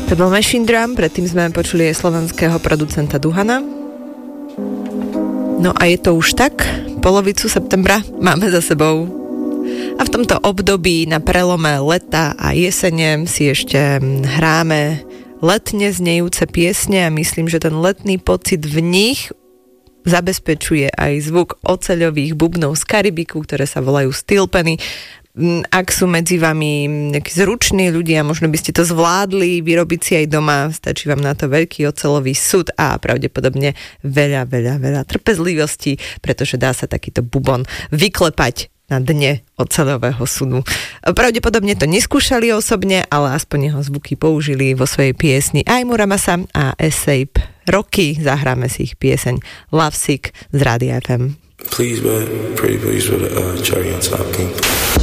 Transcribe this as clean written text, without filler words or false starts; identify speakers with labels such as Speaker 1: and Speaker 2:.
Speaker 1: To bol Machine Drum, predtým sme počuli aj slovenského producenta Duhana. No a je to už tak, polovicu septembra máme za sebou. A v tomto období na prelome leta a jesene si ešte hráme letne znejúce piesne a myslím, že ten letný pocit v nich zabezpečuje aj zvuk oceľových bubnov z Karibiku, ktoré sa volajú steel penny. Ak sú medzi vami nejakí zruční ľudia, možno by ste to zvládli vyrobiť si aj doma, stačí vám na to veľký oceľový sud a pravdepodobne veľa trpezlivosti, pretože dá sa takýto bubon vyklepať na dne oceľového sudu. Pravdepodobne to neskúšali osobne, ale aspoň jeho zvuky použili vo svojej piesni aj Muramasa a A$AP Rocky. Zahráme si ich pieseň Lovesick z Rádia FM.
Speaker 2: Please, but pretty please with a cherry on top, King.